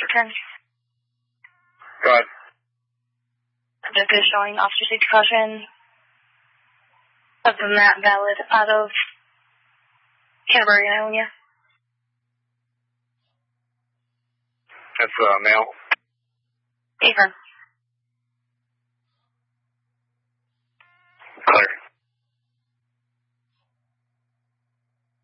return. Go ahead. Subject is showing officer safety caution. Of the Matt Valid out of Canterbury and Ionia. That's male. Affirm.